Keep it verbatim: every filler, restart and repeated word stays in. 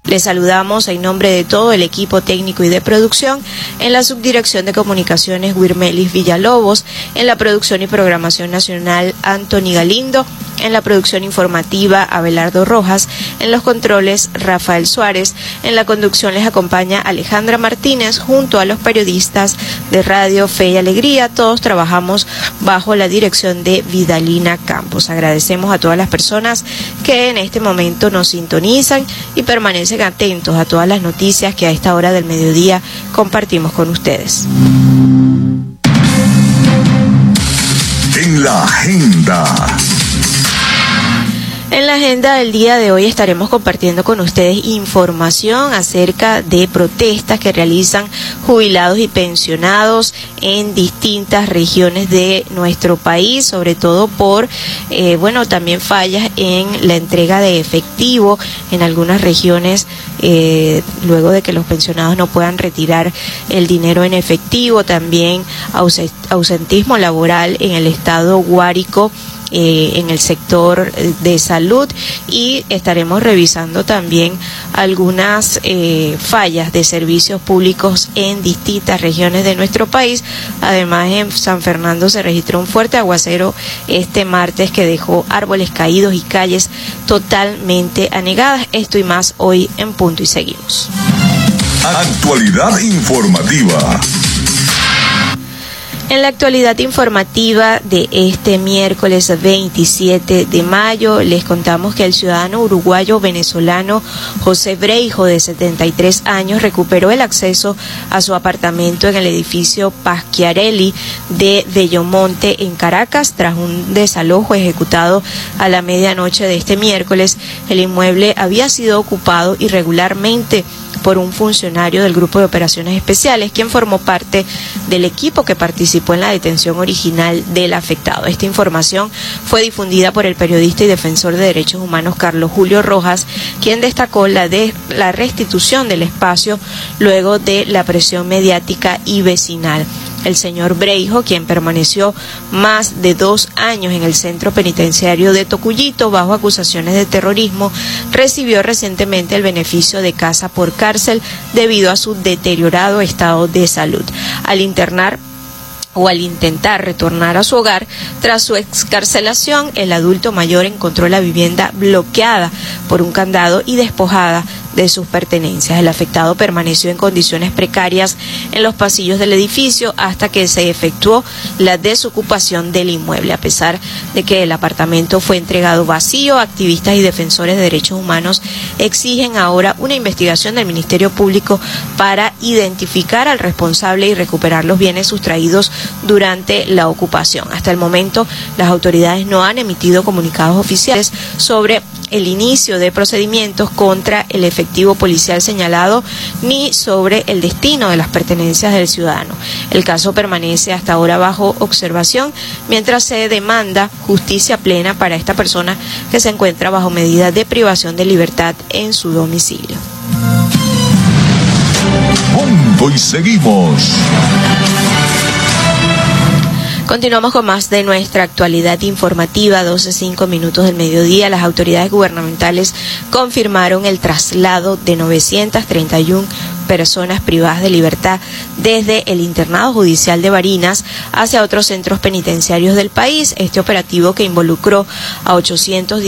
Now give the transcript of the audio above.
Les saludamos en nombre de todo el equipo técnico y de producción, en la Subdirección de Comunicaciones Wirmelis Villalobos, en la producción y programación nacional Antoni Galindo, en la producción informativa Abelardo Rojas, en los controles Rafael Suárez, en la conducción les acompaña Alejandra Martínez junto a los periodistas de Radio Fe y Alegría. Todos trabajamos bajo la dirección de Vidalina Campos. Agradecemos a todas las personas que en este momento nos sintonizan y permanecen atentos a todas las noticias que a esta hora del mediodía compartimos con ustedes. En la agenda. En la agenda del día de hoy estaremos compartiendo con ustedes información acerca de protestas que realizan jubilados y pensionados en distintas regiones de nuestro país, sobre todo por, eh, bueno, también fallas en la entrega de efectivo en algunas regiones, eh, luego de que los pensionados no puedan retirar el dinero en efectivo, también ausentismo laboral en el estado Guárico, Eh, en el sector de salud, y estaremos revisando también algunas eh, fallas de servicios públicos en distintas regiones de nuestro país. Además, en San Fernando se registró un fuerte aguacero este martes que dejó árboles caídos y calles totalmente anegadas. Esto y más hoy en Punto y Seguimos. Actualidad informativa. En la actualidad informativa de este miércoles veintisiete de mayo, les contamos que el ciudadano uruguayo venezolano José Breijo, de setenta y tres años, recuperó el acceso a su apartamento en el edificio Paschiarelli de Bellomonte, en Caracas, tras un desalojo ejecutado a la medianoche de este miércoles. El inmueble había sido ocupado irregularmente por un funcionario del Grupo de Operaciones Especiales, quien formó parte del equipo que participó en la detención original del afectado. Esta información fue difundida por el periodista y defensor de derechos humanos Carlos Julio Rojas, quien destacó la, de, la restitución del espacio luego de la presión mediática y vecinal. El señor Breijo, quien permaneció más de dos años en el centro penitenciario de Tocuyito bajo acusaciones de terrorismo, recibió recientemente el beneficio de casa por cárcel debido a su deteriorado estado de salud. Al internar o al intentar retornar a su hogar tras su excarcelación, el adulto mayor encontró la vivienda bloqueada por un candado y despojada de sus pertenencias. El afectado permaneció en condiciones precarias en los pasillos del edificio hasta que se efectuó la desocupación del inmueble. A pesar de que el apartamento fue entregado vacío, activistas y defensores de derechos humanos exigen ahora una investigación del Ministerio Público para identificar al responsable y recuperar los bienes sustraídos durante la ocupación. Hasta el momento, las autoridades no han emitido comunicados oficiales sobre el inicio de procedimientos contra el efectivo policial señalado ni sobre el destino de las pertenencias del ciudadano. El caso permanece hasta ahora bajo observación mientras se demanda justicia plena para esta persona que se encuentra bajo medida de privación de libertad en su domicilio. Punto y seguimos. Continuamos con más de nuestra actualidad informativa. doce cinco minutos del mediodía. Las autoridades gubernamentales confirmaron el traslado de novecientas treinta y una personas privadas de libertad desde el internado judicial de Barinas hacia otros centros penitenciarios del país. Este operativo, que involucró a ochocientos